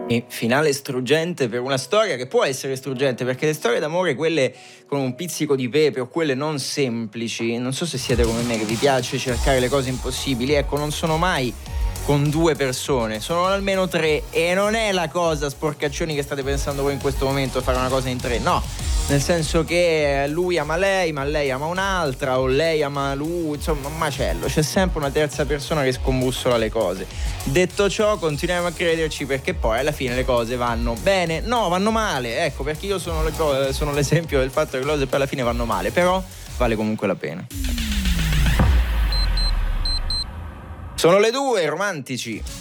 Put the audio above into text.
E finale struggente per una storia che può essere struggente, perché le storie d'amore, quelle con un pizzico di pepe o quelle non semplici, non so se siete come me che vi piace cercare le cose impossibili, ecco, non sono mai con 2 persone, sono almeno 3, e non è la cosa sporcaccioni che state pensando voi in questo momento, fare una cosa in 3, no, nel senso che lui ama lei, ma lei ama un'altra, o lei ama lui, insomma un macello, c'è sempre una terza persona che scombussola le cose. Detto ciò, continuiamo a crederci, perché poi alla fine le cose vanno bene, no, vanno male, ecco, perché io sono l'esempio del fatto che le cose poi alla fine vanno male, però vale comunque la pena. Sono le 2, romantici.